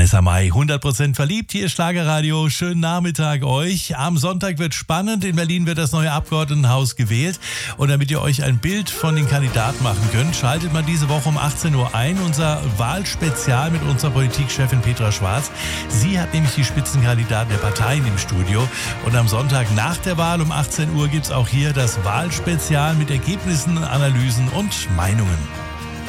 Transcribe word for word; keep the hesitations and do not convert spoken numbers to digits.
Vanessa Mai, hundert Prozent verliebt, hier ist Schlagerradio, schönen Nachmittag euch. Am Sonntag wird spannend, in Berlin wird das neue Abgeordnetenhaus gewählt und damit ihr euch ein Bild von den Kandidaten machen könnt, schaltet mal diese Woche um achtzehn Uhr ein, unser Wahlspezial mit unserer Politikchefin Petra Schwarz. Sie hat nämlich die Spitzenkandidaten der Parteien im Studio und am Sonntag nach der Wahl um achtzehn Uhr gibt es auch hier das Wahlspezial mit Ergebnissen, Analysen und Meinungen.